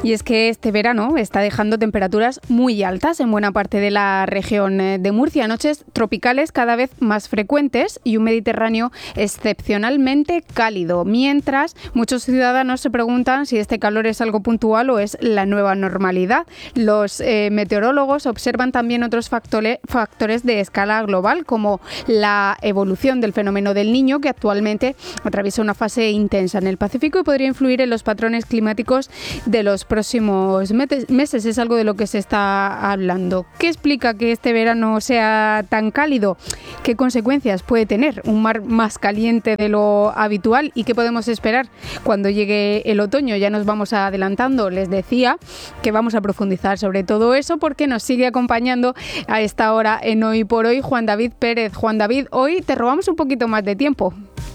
Y es que este verano está dejando temperaturas muy altas en buena parte de la región de Murcia, noches tropicales cada vez más frecuentes y un Mediterráneo excepcionalmente cálido, mientras muchos ciudadanos se preguntan si este calor es algo puntual o es la nueva normalidad. Los meteorólogos observan también otros factores de escala global, como la evolución del fenómeno del Niño, que actualmente atraviesa una fase intensa en el Pacífico y podría influir en los patrones climáticos de los próximos meses. Es algo de lo que se está hablando. ¿Qué explica que este verano sea tan cálido? ¿Qué consecuencias puede tener un mar más caliente de lo habitual? ¿Y qué podemos esperar cuando llegue el otoño? Ya nos vamos adelantando. Les decía que vamos a profundizar sobre todo eso porque nos sigue acompañando a esta hora en Hoy por Hoy Juan David Pérez. Juan David, hoy te robamos un poquito más de tiempo.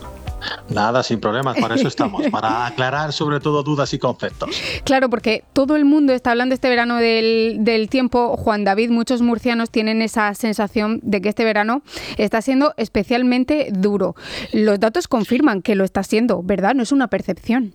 Nada, sin problemas, para eso estamos, para aclarar sobre todo dudas y conceptos. Claro, porque todo el mundo está hablando este verano del tiempo. Juan David, muchos murcianos tienen esa sensación de que este verano está siendo especialmente duro. Los datos confirman que lo está siendo, ¿verdad? No es una percepción.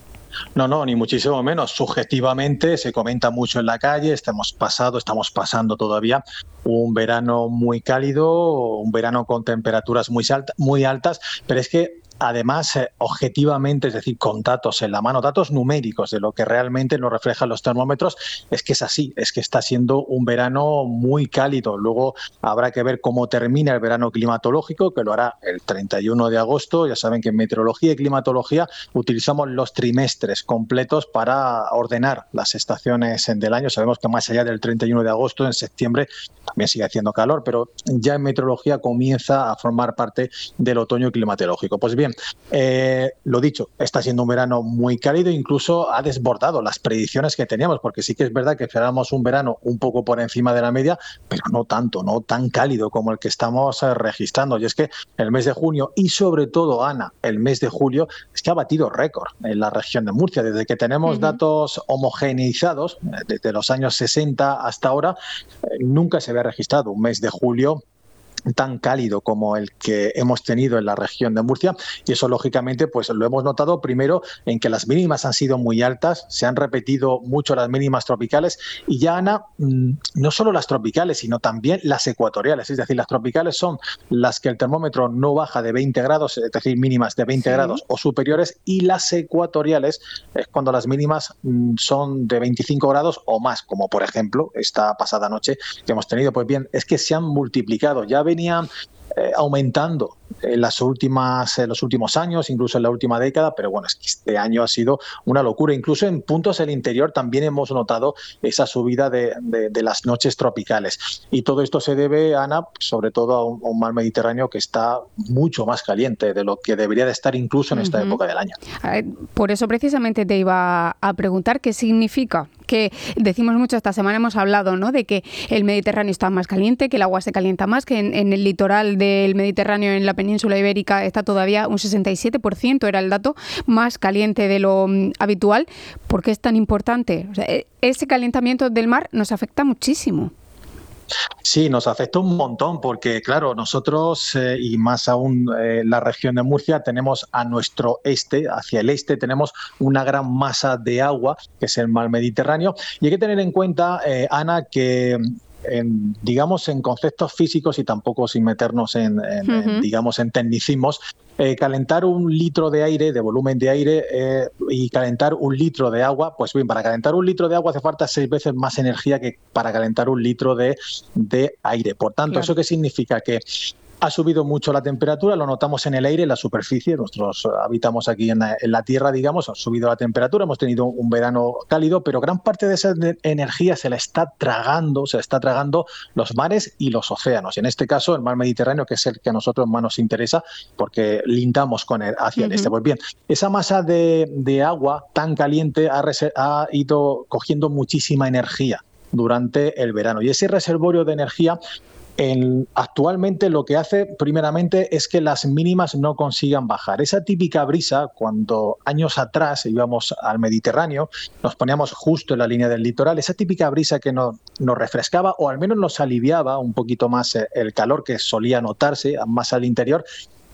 No, ni muchísimo menos. Subjetivamente se comenta mucho en la calle, estamos pasando todavía un verano muy cálido, un verano con temperaturas muy altas, pero es que además, objetivamente, es decir, con datos en la mano, datos numéricos de lo que realmente nos reflejan los termómetros, es que es así, es que está siendo un verano muy cálido. Luego habrá que ver cómo termina el verano climatológico, que lo hará el 31 de agosto. Ya saben que en meteorología y climatología utilizamos los trimestres completos para ordenar las estaciones del año. Sabemos que más allá del 31 de agosto, en septiembre, también sigue haciendo calor, pero ya en meteorología comienza a formar parte del otoño climatológico. Pues bien, lo dicho, está siendo un verano muy cálido, incluso ha desbordado las predicciones que teníamos, porque sí que es verdad que esperábamos un verano un poco por encima de la media, pero no tanto, no tan cálido como el que estamos registrando. Y es que el mes de junio y sobre todo, Ana, el mes de julio, es que ha batido récord en la región de Murcia. Desde que tenemos datos homogeneizados, desde los años 60 hasta ahora, nunca se había registrado un mes de julio tan cálido como el que hemos tenido en la región de Murcia, y eso lógicamente pues lo hemos notado primero en que las mínimas han sido muy altas, se han repetido mucho las mínimas tropicales y ya, Ana, no solo las tropicales sino también las ecuatoriales, es decir, las tropicales son las que el termómetro no baja de 20 grados, es decir, mínimas de 20 grados o superiores, y las ecuatoriales es cuando las mínimas son de 25 grados o más, como por ejemplo esta pasada noche que hemos tenido. Pues bien, es que se han multiplicado, ya venía aumentando en los últimos años, incluso en la última década, pero bueno, es que este año ha sido una locura. Incluso en puntos del interior también hemos notado esa subida de las noches tropicales. Y todo esto se debe, Ana, sobre todo a un mar Mediterráneo que está mucho más caliente de lo que debería de estar incluso en esta época del año. Por eso precisamente te iba a preguntar qué significa, que decimos mucho, esta semana hemos hablado, ¿no?, de que el Mediterráneo está más caliente, que el agua se calienta más, que en el litoral del Mediterráneo, en la península ibérica, está todavía un 67%, era el dato, más caliente de lo habitual. ¿Por qué es tan importante? O sea, ese calentamiento del mar nos afecta muchísimo. Sí, nos afecta un montón porque, claro, nosotros y más aún la región de Murcia tenemos a nuestro este, hacia el este, tenemos una gran masa de agua, que es el mar Mediterráneo, y hay que tener en cuenta, Ana, que digamos en conceptos físicos y tampoco sin meternos en tecnicismos, calentar un litro de aire, de volumen de aire, y calentar un litro de agua, pues bien, para calentar un litro de agua hace falta 6 veces más energía que para calentar un litro de aire. Por tanto, claro. ¿Eso qué significa? Que ha subido mucho la temperatura, lo notamos en el aire, en la superficie, nosotros habitamos aquí en la tierra, digamos, ha subido la temperatura, hemos tenido un verano cálido, pero gran parte de esa energía se la está tragando los mares y los océanos. En este caso, el mar Mediterráneo, que es el que a nosotros más nos interesa, porque lindamos con él hacia el este. Pues bien, esa masa de agua tan caliente ha ido cogiendo muchísima energía durante el verano, y ese reservorio de energía actualmente lo que hace primeramente es que las mínimas no consigan bajar. Esa típica brisa, cuando años atrás íbamos al Mediterráneo, nos poníamos justo en la línea del litoral, esa típica brisa que nos refrescaba o al menos nos aliviaba un poquito más el calor que solía notarse más al interior,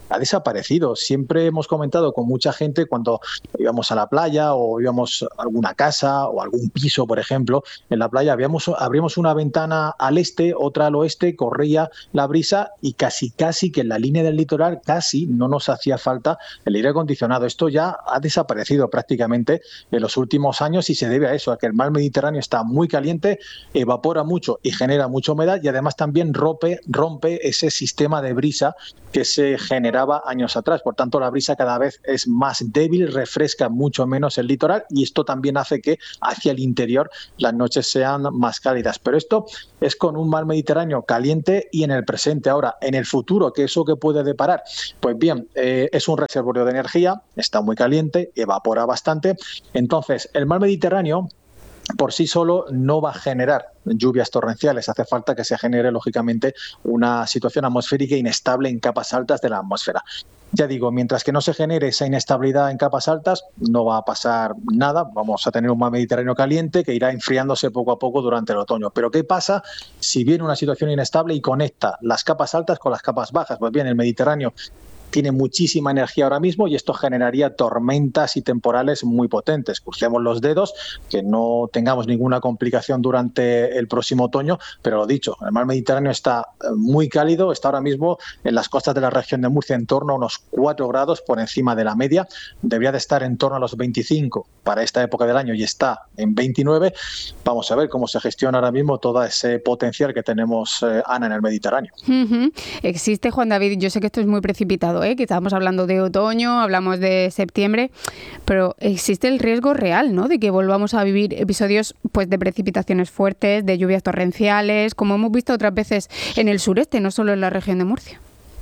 ha desaparecido. Siempre hemos comentado con mucha gente cuando íbamos a la playa o íbamos a alguna casa o algún piso, por ejemplo, en la playa abríamos una ventana al este, otra al oeste, corría la brisa y casi que en la línea del litoral casi no nos hacía falta el aire acondicionado. Esto ya ha desaparecido prácticamente en los últimos años y se debe a eso, a que el mar Mediterráneo está muy caliente, evapora mucho y genera mucha humedad y además también rompe ese sistema de brisa que se generaba años atrás. Por tanto, la brisa cada vez es más débil, refresca mucho menos el litoral y esto también hace que hacia el interior las noches sean más cálidas. Pero esto es con un mar Mediterráneo caliente y en el presente. Ahora, en el futuro, ¿qué es eso que puede deparar? Pues bien, es un reservorio de energía, está muy caliente, evapora bastante. Entonces, el mar Mediterráneo por sí solo no va a generar lluvias torrenciales. Hace falta que se genere, lógicamente, una situación atmosférica inestable en capas altas de la atmósfera. Ya digo, mientras que no se genere esa inestabilidad en capas altas, no va a pasar nada. Vamos a tener un mar Mediterráneo caliente que irá enfriándose poco a poco durante el otoño. Pero ¿qué pasa si viene una situación inestable y conecta las capas altas con las capas bajas? Pues bien, el Mediterráneo tiene muchísima energía ahora mismo y esto generaría tormentas y temporales muy potentes. Crucemos los dedos, que no tengamos ninguna complicación durante el próximo otoño, pero lo dicho, el mar Mediterráneo está muy cálido, está ahora mismo en las costas de la región de Murcia en torno a unos 4 grados por encima de la media, debería de estar en torno a los 25 para esta época del año y está en 29. Vamos a ver cómo se gestiona ahora mismo todo ese potencial que tenemos, Ana, en el Mediterráneo. Existe, Juan David, yo sé que esto es muy precipitado, que estamos hablando de otoño, hablamos de septiembre, pero existe el riesgo real, ¿no?, de que volvamos a vivir episodios pues de precipitaciones fuertes, de lluvias torrenciales, como hemos visto otras veces en el sureste, no solo en la región de Murcia.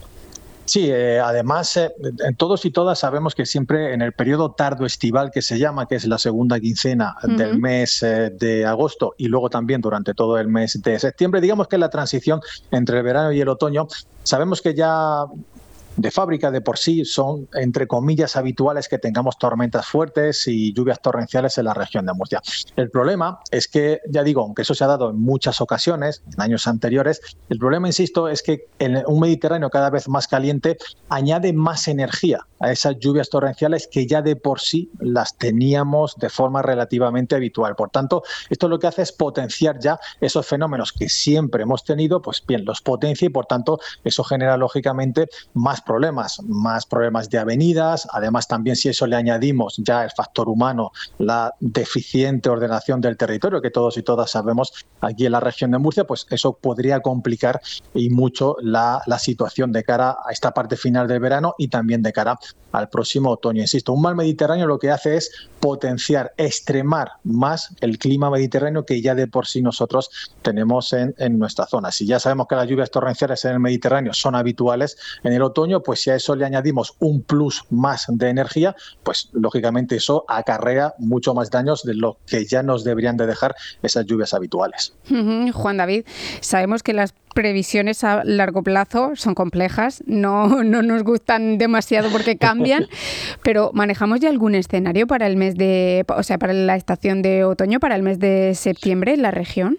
Sí, además, todos y todas sabemos que siempre en el periodo tardo estival que se llama, que es la segunda quincena del mes de agosto y luego también durante todo el mes de septiembre, digamos que es la transición entre el verano y el otoño, sabemos que ya de fábrica de por sí son, entre comillas, habituales que tengamos tormentas fuertes y lluvias torrenciales en la región de Murcia. El problema es que, ya digo, aunque eso se ha dado en muchas ocasiones, en años anteriores, el problema, insisto, es que en un Mediterráneo cada vez más caliente añade más energía a esas lluvias torrenciales que ya de por sí las teníamos de forma relativamente habitual. Por tanto, esto lo que hace es potenciar ya esos fenómenos que siempre hemos tenido, pues bien, los potencia y por tanto eso genera lógicamente más problemas de avenidas. Además, también si eso le añadimos ya el factor humano, la deficiente ordenación del territorio que todos y todas sabemos aquí en la región de Murcia, pues eso podría complicar y mucho la situación de cara a esta parte final del verano y también de cara al próximo otoño. Insisto, un mar Mediterráneo lo que hace es potenciar, extremar más el clima mediterráneo que ya de por sí nosotros tenemos en nuestra zona. Si ya sabemos que las lluvias torrenciales en el Mediterráneo son habituales en el otoño, pues si a eso le añadimos un plus más de energía, pues lógicamente eso acarrea mucho más daños de lo que ya nos deberían de dejar esas lluvias habituales. Juan David, sabemos que las previsiones a largo plazo son complejas, no nos gustan demasiado porque cambian, pero ¿manejamos ya algún escenario para el mes para la estación de otoño, para el mes de septiembre en la región?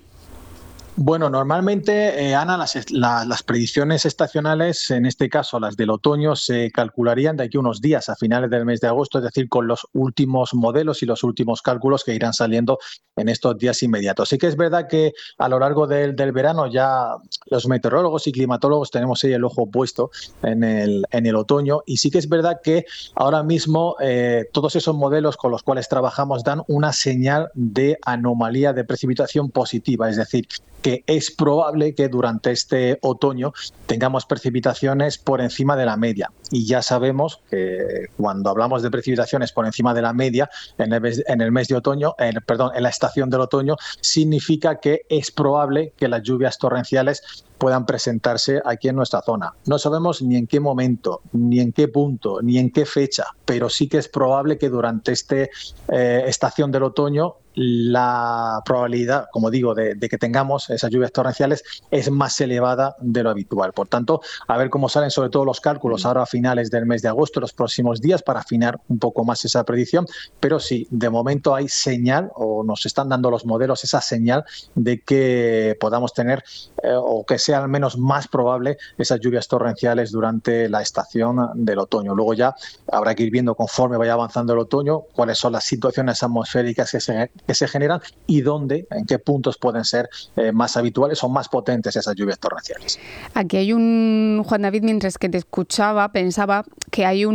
Bueno, normalmente, Ana, las predicciones estacionales, en este caso las del otoño, se calcularían de aquí a unos días, a finales del mes de agosto, es decir, con los últimos modelos y los últimos cálculos que irán saliendo en estos días inmediatos. Sí que es verdad que a lo largo del verano ya los meteorólogos y climatólogos tenemos ahí el ojo puesto en el otoño y sí que es verdad que ahora mismo todos esos modelos con los cuales trabajamos dan una señal de anomalía de precipitación positiva, es decir, que es probable que durante este otoño tengamos precipitaciones por encima de la media. Y ya sabemos que cuando hablamos de precipitaciones por encima de la media en el mes de otoño, en la estación del otoño, significa que es probable que las lluvias torrenciales puedan presentarse aquí en nuestra zona. No sabemos ni en qué momento, ni en qué punto, ni en qué fecha, pero sí que es probable que durante esta estación del otoño la probabilidad, como digo, de que tengamos esas lluvias torrenciales es más elevada de lo habitual. Por tanto, a ver cómo salen sobre todo los cálculos ahora a finales del mes de agosto, los próximos días, para afinar un poco más esa predicción. Pero sí, de momento hay señal, o nos están dando los modelos esa señal de que podamos tener, o que sea al menos más probable, esas lluvias torrenciales durante la estación del otoño. Luego ya habrá que ir viendo conforme vaya avanzando el otoño cuáles son las situaciones atmosféricas que se generan y dónde, en qué puntos pueden ser más habituales o más potentes esas lluvias torrenciales. Aquí hay Juan David, mientras que te escuchaba, pensaba que hay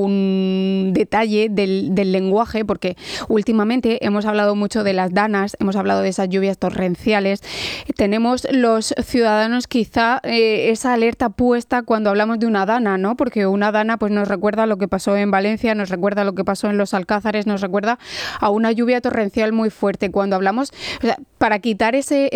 un detalle del lenguaje, porque últimamente hemos hablado mucho de las danas, hemos hablado de esas lluvias torrenciales. Tenemos los ciudadanos quizá esa alerta puesta cuando hablamos de una dana, ¿no? Porque una dana pues nos recuerda lo que pasó en Valencia, nos recuerda lo que pasó en los Alcázares, nos recuerda a una lluvia torrencial muy fuerte. Cuando hablamos, o sea, para quitar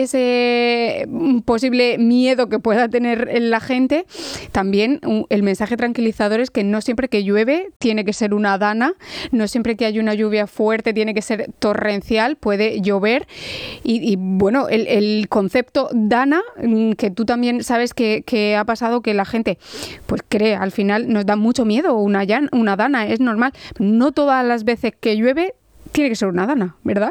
ese posible miedo que pueda tener la gente, también el mensaje tranquilizador es que no siempre que llueve tiene que ser una dana, no siempre que hay una lluvia fuerte tiene que ser torrencial, puede llover. Y bueno, el concepto dana, que tú también sabes que ha pasado, que la gente pues cree, al final nos da mucho miedo una dana, es normal. No todas las veces que llueve tiene que ser una dana, ¿verdad?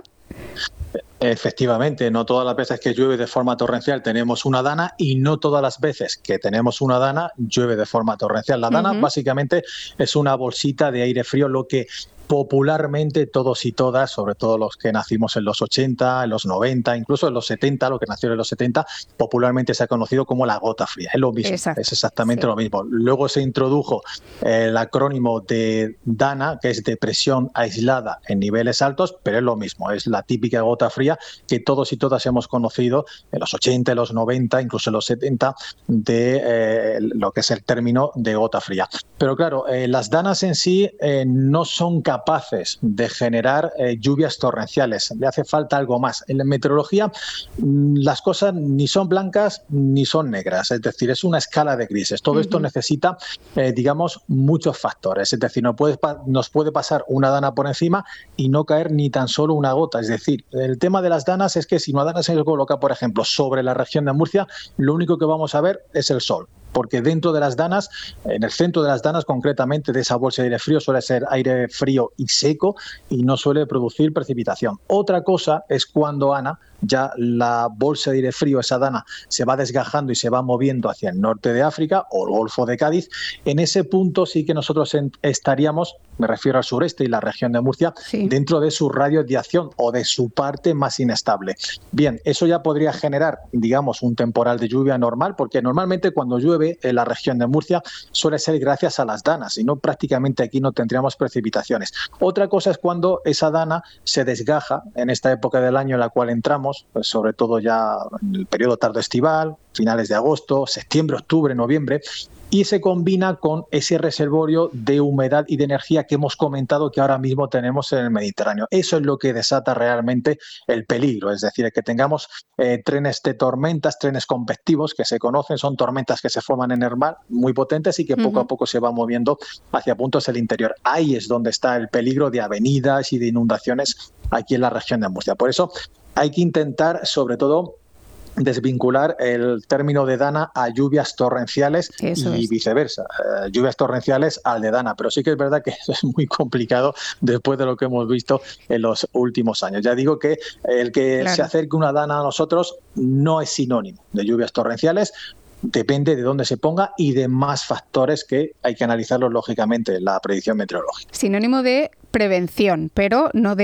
Efectivamente, no todas las veces que llueve de forma torrencial tenemos una dana, y no todas las veces que tenemos una dana llueve de forma torrencial. La dana básicamente es una bolsita de aire frío, lo que popularmente todos y todas, sobre todo los que nacimos en los 80, en los 90, incluso en los 70, los que nacieron en los 70, popularmente se ha conocido como la gota fría. Es lo mismo, es exactamente lo mismo. Luego se introdujo el acrónimo de DANA, que es depresión aislada en niveles altos, pero es lo mismo, es la típica gota fría que todos y todas hemos conocido en los 80, en los 90, incluso en los 70, de lo que es el término de gota fría. Pero claro, las danas en sí no son capaces de generar lluvias torrenciales. Le hace falta algo más. En la meteorología las cosas ni son blancas ni son negras, es decir, es una escala de grises. Todo esto necesita, digamos, muchos factores. Es decir, nos puede pasar una dana por encima y no caer ni tan solo una gota. Es decir, el tema de las danas es que si una dana se coloca, por ejemplo, sobre la región de Murcia, lo único que vamos a ver es el sol, porque dentro de las danas, en el centro de las danas concretamente, de esa bolsa de aire frío, suele ser aire frío y seco y no suele producir precipitación. Otra cosa es cuando, Ana, ya la bolsa de aire frío, esa dana, se va desgajando y se va moviendo hacia el norte de África o el Golfo de Cádiz. En ese punto sí que nosotros estaríamos, me refiero al sureste y la región de Murcia, dentro de su radio de acción o de su parte más inestable. Bien, eso ya podría generar, digamos, un temporal de lluvia normal, porque normalmente cuando llueve en la región de Murcia suele ser gracias a las danas, y no, prácticamente aquí no tendríamos precipitaciones. Otra cosa es cuando esa dana se desgaja en esta época del año en la cual entramos, pues sobre todo ya en el periodo tardo estival, finales de agosto, septiembre, octubre, noviembre, y se combina con ese reservorio de humedad y de energía que hemos comentado que ahora mismo tenemos en el Mediterráneo. Eso es lo que desata realmente el peligro, es decir, que tengamos trenes de tormentas, trenes convectivos que se conocen, son tormentas que se forman en el mar, muy potentes y que poco a poco se van moviendo hacia puntos del interior. Ahí es donde está el peligro de avenidas y de inundaciones aquí en la región de Murcia. Por eso hay que intentar, sobre todo, desvincular el término de dana a lluvias torrenciales y viceversa, lluvias torrenciales al de dana, pero sí que es verdad que eso es muy complicado después de lo que hemos visto en los últimos años. Ya digo que el que se acerque una dana a nosotros no es sinónimo de lluvias torrenciales, depende de dónde se ponga y de más factores que hay que analizarlos lógicamente en la predicción meteorológica. Sinónimo de prevención, pero no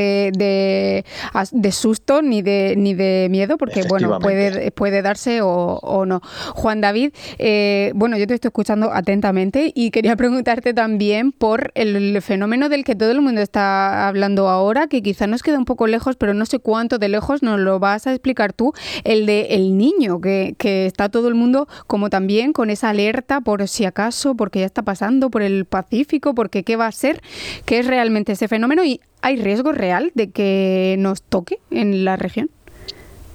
de susto ni de miedo, porque bueno, puede darse o no. Juan David, bueno, yo te estoy escuchando atentamente y quería preguntarte también por el fenómeno del que todo el mundo está hablando ahora, que quizá nos queda un poco lejos, pero no sé cuánto de lejos, nos lo vas a explicar tú, el de El Niño, que está todo el mundo como también con esa alerta por si acaso, porque ya está pasando por el Pacífico, porque qué va a ser, qué es realmente ese fenómeno, y ¿hay riesgo real de que nos toque en la región?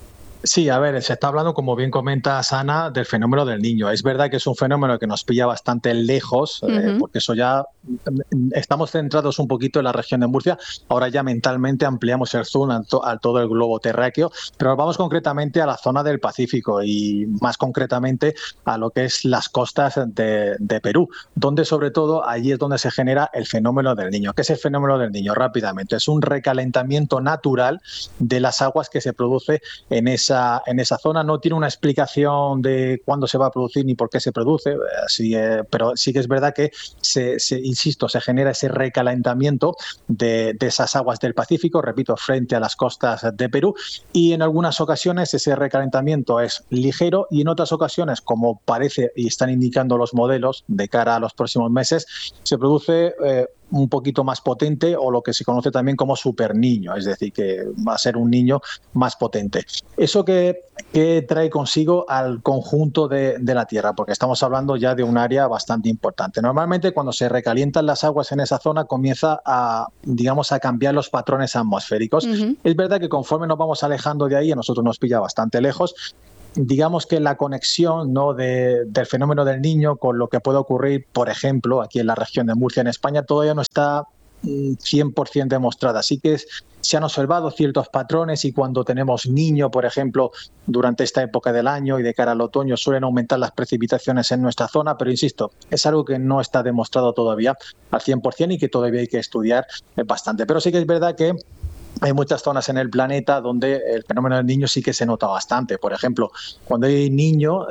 Sí, a ver, se está hablando, como bien comenta Ana, del fenómeno del niño. Es verdad que es un fenómeno que nos pilla bastante lejos, Ujú. porque eso ya estamos centrados un poquito en la región de Murcia. Ahora ya mentalmente ampliamos el zoom a todo el globo terráqueo, pero vamos concretamente a la zona del Pacífico y más concretamente a lo que es las costas de Perú, donde sobre todo allí es donde se genera el fenómeno del niño. ¿Qué es el fenómeno del niño? Rápidamente, es un recalentamiento natural de las aguas que se produce en esa zona. No tiene una explicación de cuándo se va a producir ni por qué se produce, pero sí que es verdad que, insisto, se genera ese recalentamiento de esas aguas del Pacífico, repito, frente a las costas de Perú, y en algunas ocasiones ese recalentamiento es ligero y en otras ocasiones, como parece y están indicando los modelos de cara a los próximos meses, se produce un poquito más potente o lo que se conoce también como superniño, es decir, que va a ser un niño más potente. ¿Eso que trae consigo al conjunto de la Tierra? Porque estamos hablando ya de un área bastante importante. Normalmente cuando se recalientan las aguas en esa zona comienza a, digamos, a cambiar los patrones atmosféricos. Ujú. Es verdad que conforme nos vamos alejando de ahí, a nosotros nos pilla bastante lejos, digamos que la conexión, ¿no?, del fenómeno del niño con lo que puede ocurrir, por ejemplo, aquí en la región de Murcia, en España, todavía no está 100% demostrada. Así que se han observado ciertos patrones y cuando tenemos niño, por ejemplo, durante esta época del año y de cara al otoño suelen aumentar las precipitaciones en nuestra zona, pero insisto, es algo que no está demostrado todavía al 100% y que todavía hay que estudiar bastante. Pero sí que es verdad que hay muchas zonas en el planeta donde el fenómeno del niño sí que se nota bastante. Por ejemplo, cuando hay niño,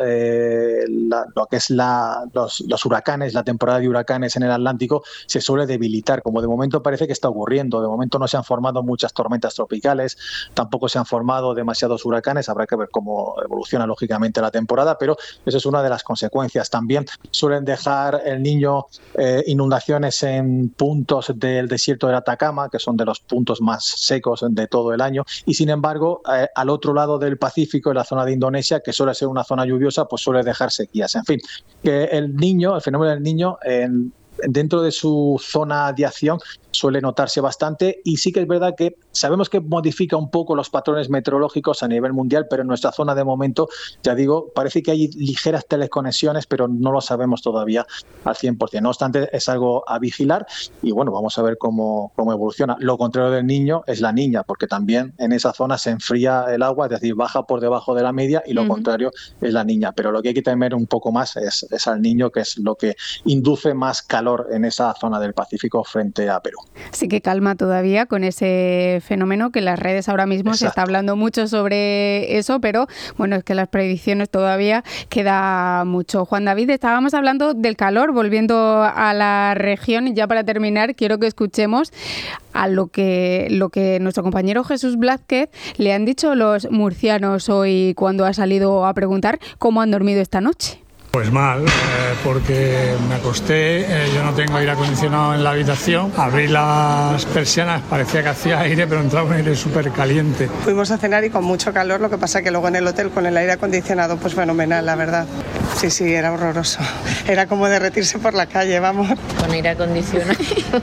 lo que es los huracanes, la temporada de huracanes en el Atlántico se suele debilitar, como de momento parece que está ocurriendo. De momento no se han formado muchas tormentas tropicales, tampoco se han formado demasiados huracanes. Habrá que ver cómo evoluciona lógicamente la temporada, pero eso es una de las consecuencias. También suelen dejar el niño inundaciones en puntos del desierto del Atacama, que son de los puntos más secos de todo el año, y sin embargo, al otro lado del Pacífico, en la zona de Indonesia, que suele ser una zona lluviosa, pues suele dejar sequías. En fin, que el fenómeno del niño, dentro de su zona de acción suele notarse bastante y sí que es verdad que sabemos que modifica un poco los patrones meteorológicos a nivel mundial, pero en nuestra zona de momento, ya digo, parece que hay ligeras teleconexiones, pero no lo sabemos todavía al 100%. No obstante, es algo a vigilar y bueno, vamos a ver cómo evoluciona. Lo contrario del niño es la niña, porque también en esa zona se enfría el agua, es decir, baja por debajo de la media y lo Ujú. contrario es la niña. Pero lo que hay que temer un poco más es al niño, que es lo que induce más calor en esa zona del Pacífico frente a Perú. Sí que calma todavía con ese fenómeno, que en las redes ahora mismo se está Exacto. hablando mucho sobre eso, pero bueno, es que las predicciones todavía queda mucho. Juan David, estábamos hablando del calor, volviendo a la región, y ya para terminar quiero que escuchemos a lo que nuestro compañero Jesús Blázquez le han dicho los murcianos hoy cuando ha salido a preguntar cómo han dormido esta noche. Pues mal, porque me acosté, yo no tengo aire acondicionado en la habitación, abrí las persianas, parecía que hacía aire, pero entraba un aire súper caliente. Fuimos a cenar y con mucho calor, lo que pasa que luego en el hotel con el aire acondicionado, pues fenomenal, la verdad. Sí, era horroroso. Era como derretirse por la calle, vamos. Con aire acondicionado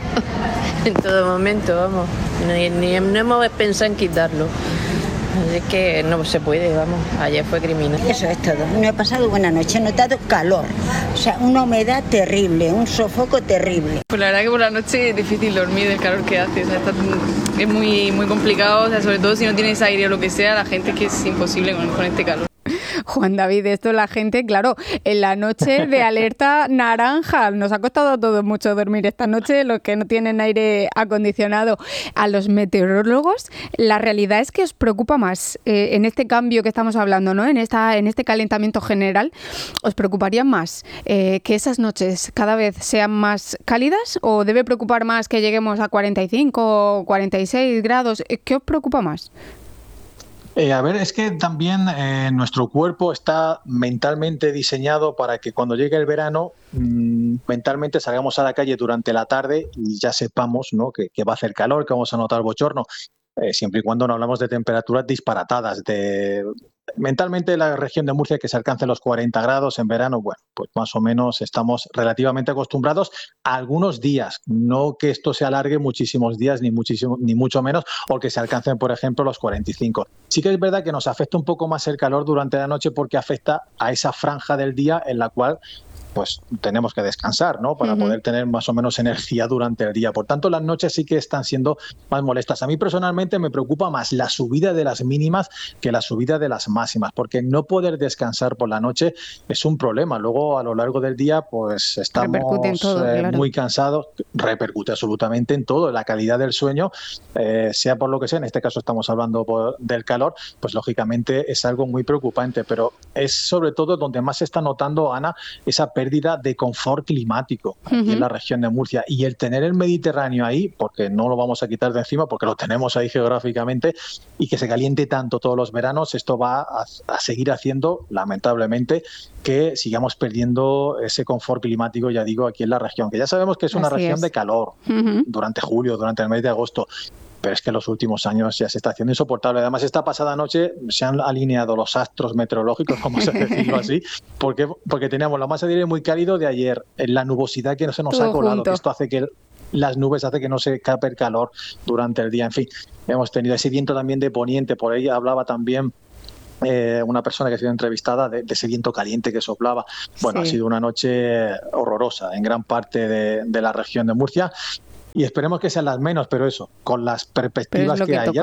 en todo momento, vamos. No hemos pensado en quitarlo. Es que no se puede, vamos. Ayer fue criminal. Eso es todo. No he pasado buena noche, he notado calor. O sea, una humedad terrible, un sofoco terrible. Pues la verdad que por la noche es difícil dormir del calor que hace. O sea, es muy complicado, o sea, sobre todo si no tienes aire o lo que sea, la gente es que es imposible con este calor. Juan David, esto la gente, claro, en la noche de alerta naranja, nos ha costado a todos mucho dormir esta noche, los que no tienen aire acondicionado. A los meteorólogos, la realidad es que os preocupa más en este cambio que estamos hablando, ¿no? En este calentamiento general, ¿os preocuparía más que esas noches cada vez sean más cálidas o debe preocupar más que lleguemos a 45 o 46 grados? ¿Qué os preocupa más? A ver, es que también nuestro cuerpo está mentalmente diseñado para que cuando llegue el verano, mentalmente salgamos a la calle durante la tarde y ya sepamos, ¿no?, que va a hacer calor, que vamos a notar bochorno, siempre y cuando no hablamos de temperaturas disparatadas, de mentalmente la región de Murcia que se alcance los 40 grados en verano, bueno, pues más o menos estamos relativamente acostumbrados a algunos días, no que esto se alargue muchísimos días ni mucho menos, o que se alcancen, por ejemplo, los 45. Sí que es verdad que nos afecta un poco más el calor durante la noche porque afecta a esa franja del día en la cual pues tenemos que descansar, ¿no? Para poder tener más o menos energía durante el día. Por tanto, las noches sí que están siendo más molestas. A mí personalmente me preocupa más la subida de las mínimas que la subida de las máximas, porque no poder descansar por la noche es un problema. Luego, a lo largo del día, pues estamos todo, claro, muy cansados. Repercute absolutamente en todo. La calidad del sueño, sea por lo que sea, en este caso estamos hablando del calor, pues lógicamente es algo muy preocupante, pero es sobre todo donde más se está notando, Ana, esa pérdida de confort climático aquí en la región de Murcia, y el tener el Mediterráneo ahí, porque no lo vamos a quitar de encima, porque lo tenemos ahí geográficamente, y que se caliente tanto todos los veranos, esto va a seguir haciendo, lamentablemente, que sigamos perdiendo ese confort climático, ya digo, aquí en la región, que ya sabemos que es una región de calor durante julio, durante el mes de agosto. Pero es que en los últimos años ya se está haciendo insoportable. Además, esta pasada noche se han alineado los astros meteorológicos, vamos a decirlo así, porque teníamos la masa de aire muy cálido de ayer, la nubosidad que no se nos ha colado, que esto hace que las nubes hace que no se escape el calor durante el día. En fin, hemos tenido ese viento también de poniente, por ahí hablaba también una persona que ha sido entrevistada de ese viento caliente que soplaba. Bueno, sí, ha sido una noche horrorosa en gran parte de la región de Murcia. Y esperemos que sean las menos, pero eso, con las perspectivas que hay.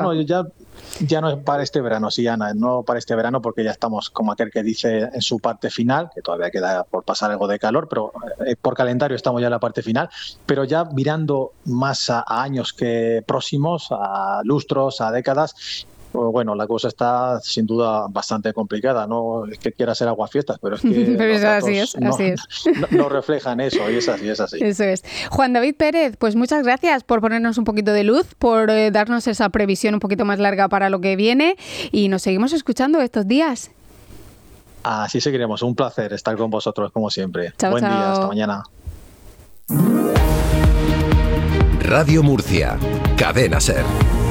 Ya no es para este verano, sí, Ana, no para este verano, porque ya estamos, como aquel que dice, en su parte final, que todavía queda por pasar algo de calor, pero por calendario estamos ya en la parte final, pero ya mirando más a años que próximos, a lustros, a décadas. Bueno, la cosa está sin duda bastante complicada, no es que quiera ser aguafiestas, pero es que pero los datos no reflejan eso, y es así. Eso es. Juan David Pérez, pues muchas gracias por ponernos un poquito de luz, por darnos esa previsión un poquito más larga para lo que viene, y nos seguimos escuchando estos días. Así seguiremos, un placer estar con vosotros como siempre. Chao, Buen chao. día, hasta mañana. Radio Murcia, Cadena SER.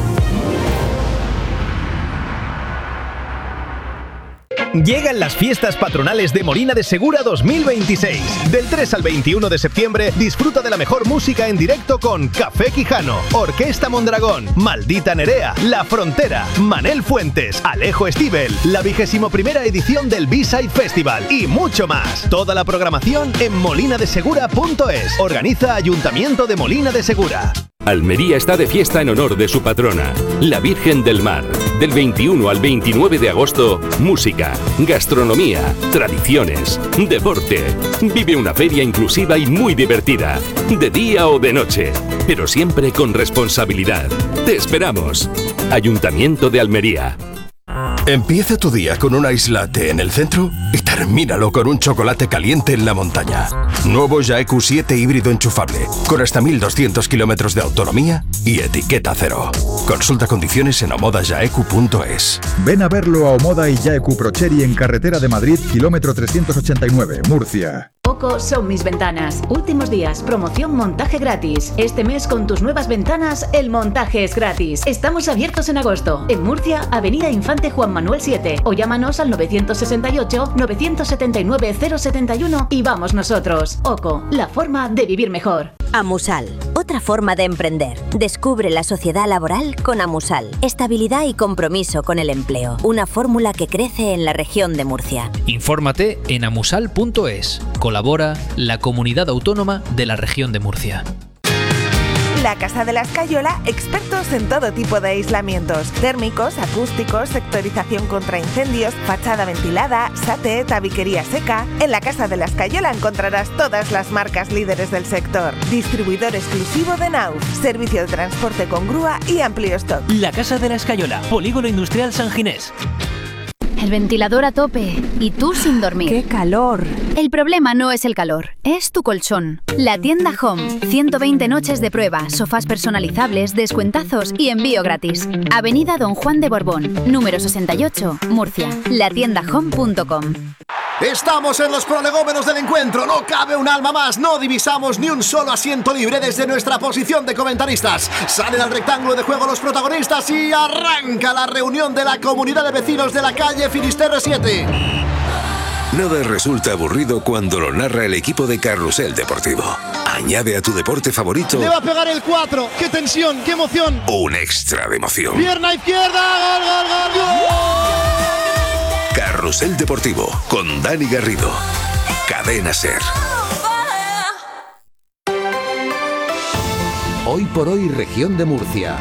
Llegan las fiestas patronales de Molina de Segura 2026. Del 3 al 21 de septiembre disfruta de la mejor música en directo con Café Quijano, Orquesta Mondragón, Maldita Nerea, La Frontera, Manel Fuentes, Alejo Stivel, la 21ª edición del B-Side Festival y mucho más. Toda la programación en molinadesegura.es. Organiza Ayuntamiento de Molina de Segura. Almería está de fiesta en honor de su patrona, la Virgen del Mar. Del 21 al 29 de agosto, música, gastronomía, tradiciones, deporte. Vive una feria inclusiva y muy divertida, de día o de noche, pero siempre con responsabilidad. Te esperamos. Ayuntamiento de Almería. Empieza tu día con un ice latte en el centro y termínalo con un chocolate caliente en la montaña. Nuevo Jaeku 7 híbrido enchufable, con hasta 1200 kilómetros de autonomía y etiqueta cero. Consulta condiciones en omodajaeku.es. Ven a verlo a Omoda y Jaeku Procheri en carretera de Madrid, kilómetro 389, Murcia. Oco son mis ventanas. Últimos días, promoción montaje gratis. Este mes con tus nuevas ventanas, el montaje es gratis. Estamos abiertos en agosto. En Murcia, Avenida Infante Juan Manuel 7. O llámanos al 968-979-071 y vamos nosotros. Oco, la forma de vivir mejor. Amusal, otra forma de emprender. Descubre la sociedad laboral con Amusal. Estabilidad y compromiso con el empleo. Una fórmula que crece en la región de Murcia. Infórmate en amusal.es. Colabora la Comunidad Autónoma de la Región de Murcia. La Casa de la Escayola, expertos en todo tipo de aislamientos, térmicos, acústicos, sectorización contra incendios, fachada ventilada, SATE, tabiquería seca. En la Casa de la Escayola encontrarás todas las marcas líderes del sector. Distribuidor exclusivo de Nauf, servicio de transporte con grúa y amplio stock. La Casa de la Escayola, Polígono Industrial San Ginés. El ventilador a tope y tú sin dormir. ¡Qué calor! El problema no es el calor, es tu colchón. La tienda Home, 120 noches de prueba, sofás personalizables, descuentazos y envío gratis. Avenida Don Juan de Borbón, número 68, Murcia. Latiendahome.com. Estamos en los prolegómenos del encuentro, no cabe un alma más, no divisamos ni un solo asiento libre desde nuestra posición de comentaristas. Salen al rectángulo de juego los protagonistas y arranca la reunión de la comunidad de vecinos de la calle Finisterre 7. Nada resulta aburrido cuando lo narra el equipo de Carrusel Deportivo. Añade a tu deporte favorito... Le va a pegar el 4, qué tensión, qué emoción. Un extra de emoción. Pierna izquierda, gol, gol, gol, gol. Carrusel Deportivo, con Dani Garrido. Cadena SER. Hoy por hoy, región de Murcia.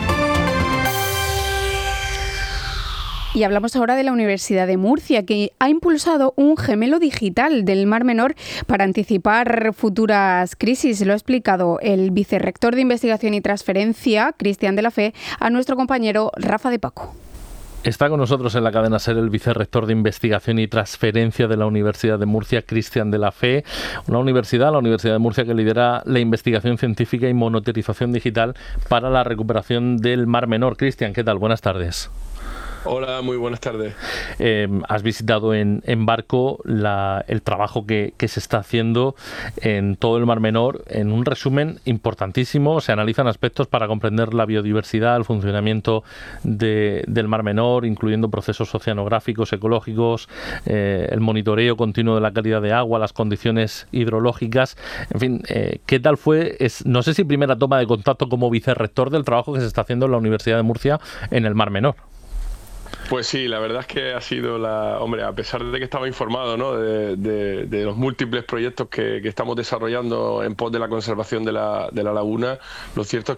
Y hablamos ahora de la Universidad de Murcia, que ha impulsado un gemelo digital del Mar Menor para anticipar futuras crisis. Lo ha explicado el vicerrector de Investigación y Transferencia, Cristian de la Fe, a nuestro compañero Rafa de Paco. Está con nosotros en la cadena SER el vicerrector de Investigación y Transferencia de la Universidad de Murcia, Cristian de la Fe, la Universidad de Murcia, que lidera la investigación científica y monitorización digital para la recuperación del Mar Menor. Cristian, ¿qué tal? Buenas tardes. Hola, muy buenas tardes. Has visitado en barco el trabajo que se está haciendo en todo el Mar Menor. En un resumen importantísimo, se analizan aspectos para comprender la biodiversidad, el funcionamiento del Mar Menor, incluyendo procesos oceanográficos, ecológicos, el monitoreo continuo de la calidad de agua, las condiciones hidrológicas. En fin, ¿qué tal fue? No sé si primera toma de contacto como vicerrector del trabajo que se está haciendo en la Universidad de Murcia en el Mar Menor. Pues sí, la verdad es que ha sido hombre, a pesar de que estaba informado, ¿no?, de los múltiples proyectos que estamos desarrollando en pos de la conservación de la laguna, lo cierto es